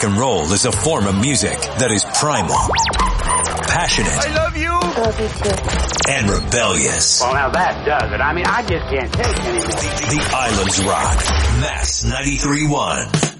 rock and roll is a form of music that is primal, passionate. I love you. Love you too. And rebellious. Well, now that does it. I mean, I just can't take it anymore. The Islands Rock. Mass 93.1.